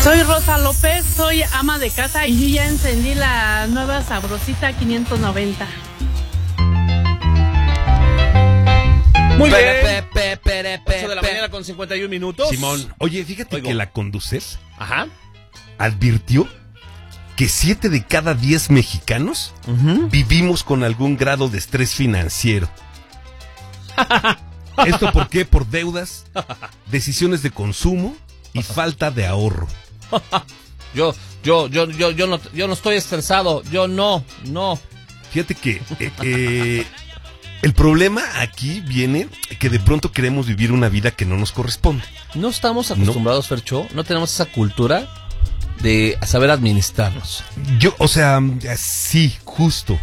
Soy Rosa López, soy ama de casa y yo ya encendí la nueva Sabrosita 590. Muy bien. 8 de la mañana con 51 minutos. Simón, oye, fíjate que la Conducef advirtió que 7 de cada 10 mexicanos vivimos con algún grado de estrés financiero. ¿Esto por qué? Por deudas, decisiones de consumo y falta de ahorro. Yo no estoy estresado. Yo no. Fíjate que el problema aquí viene que de pronto queremos vivir una vida que no nos corresponde. No estamos acostumbrados, Fercho, no tenemos esa cultura de saber administrarnos. Sí, justo.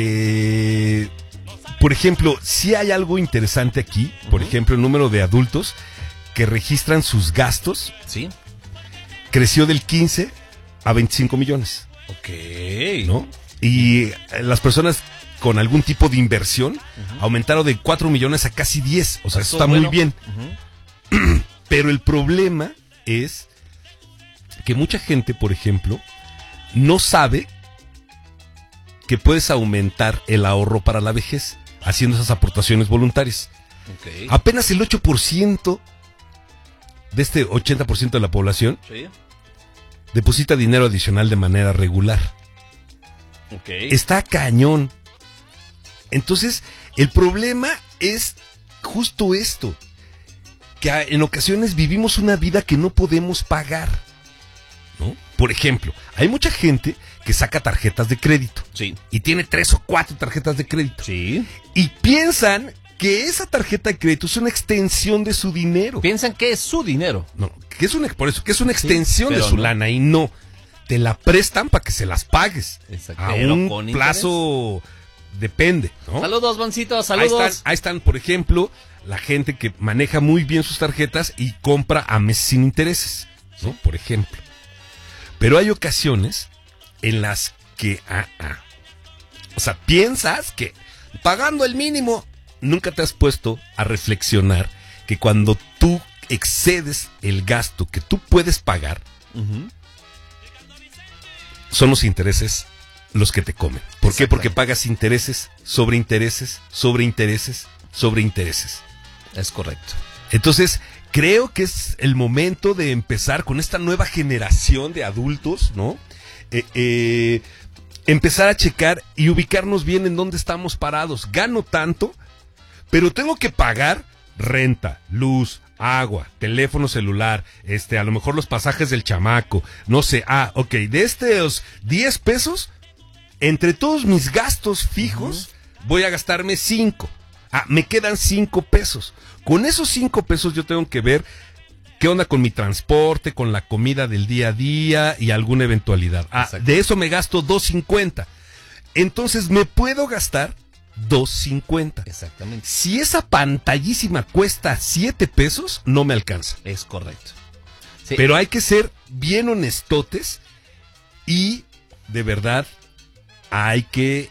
Por ejemplo, sí hay algo interesante aquí. Por ejemplo, el número de adultos que registran sus gastos. Sí. Creció del 15 a 25 millones. Ok. ¿No? Y las personas con algún tipo de inversión aumentaron de 4 millones a casi 10. O sea, eso está muy bien. Pero el problema es que mucha gente, por ejemplo, no sabe que puedes aumentar el ahorro para la vejez haciendo esas aportaciones voluntarias. Okay. Apenas el 8% de este 80% de la población deposita dinero adicional de manera regular. Está cañón. Entonces, el problema es justo esto, que en ocasiones vivimos una vida que no podemos pagar, ¿no? Por ejemplo, hay mucha gente que saca tarjetas de crédito. Sí. Y tiene 3 o 4 tarjetas de crédito. Sí. Y piensan que esa tarjeta de crédito es una extensión de su dinero. Piensan que es su dinero. No, que es una extensión de su lana, y no. Te la prestan para que se las pagues. Exacto. A un plazo, depende, ¿no? Saludos, Boncito, saludos. Ahí están, por ejemplo, la gente que maneja muy bien sus tarjetas y compra a meses sin intereses, ¿no? Por ejemplo. Pero hay ocasiones en las que, o sea, piensas que pagando el mínimo, nunca te has puesto a reflexionar que cuando tú excedes el gasto que tú puedes pagar, son los intereses los que te comen. ¿Por qué? Porque pagas intereses, sobre intereses, sobre intereses, sobre intereses. Es correcto. Entonces, creo que es el momento de empezar con esta nueva generación de adultos, ¿no? Empezar a checar y ubicarnos bien en dónde estamos parados. Gano tanto, pero tengo que pagar renta, luz, agua, teléfono celular, a lo mejor los pasajes del chamaco, no sé, de estos 10 pesos, entre todos mis gastos fijos, voy a gastarme 5. Me quedan 5 pesos. Con esos 5 pesos yo tengo que ver qué onda con mi transporte, con la comida del día a día y alguna eventualidad. De eso me gasto 2.50. Entonces me puedo gastar 2.50. Exactamente. Si esa pantallísima cuesta 7 pesos, no me alcanza. Es correcto. Sí. Pero hay que ser bien honestotes y de verdad hay que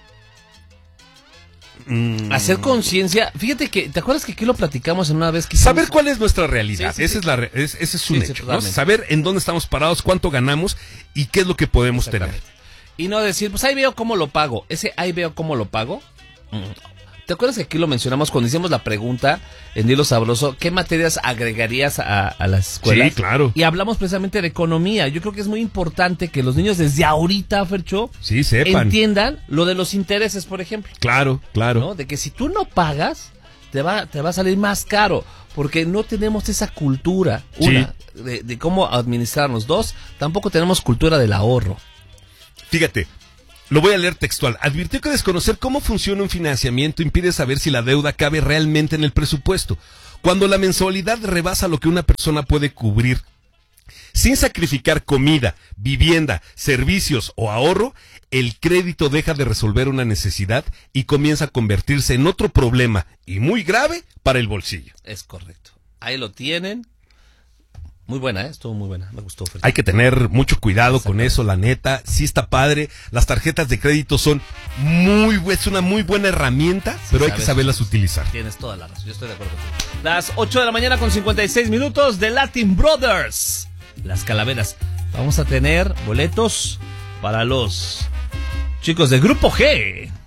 hacer conciencia. Fíjate que, ¿te acuerdas que aquí lo platicamos en una vez? Saber cuál es nuestra realidad. Sí. Ese es un hecho, ¿no? Saber en dónde estamos parados, cuánto ganamos y qué es lo que podemos tener. Y no decir, pues ahí veo cómo lo pago. Ese ahí veo cómo lo pago. ¿Te acuerdas que aquí lo mencionamos cuando hicimos la pregunta en Dilo Sabroso? ¿Qué materias agregarías a las escuelas? Sí, claro. Y hablamos precisamente de economía. Yo creo que es muy importante que los niños desde ahorita, Fercho, sepan, entiendan lo de los intereses, por ejemplo. Claro. ¿No? De que si tú no pagas, te va a salir más caro. Porque no tenemos esa cultura, de cómo administrarnos. 2, tampoco tenemos cultura del ahorro. Fíjate. Lo voy a leer textual. Advirtió que desconocer cómo funciona un financiamiento impide saber si la deuda cabe realmente en el presupuesto. Cuando la mensualidad rebasa lo que una persona puede cubrir, sin sacrificar comida, vivienda, servicios o ahorro, el crédito deja de resolver una necesidad y comienza a convertirse en otro problema y muy grave para el bolsillo. Es correcto. Ahí lo tienen. Muy buena, estuvo muy buena, me gustó. Hay que tener mucho cuidado con eso, la neta, sí está padre. Las tarjetas de crédito son es una muy buena herramienta, pero hay que saberlas utilizar. Tienes toda la razón, yo estoy de acuerdo contigo. Las 8 de la mañana con 56 minutos de Latin Brothers. Las calaveras. vamos a tener boletos para los chicos de Grupo G.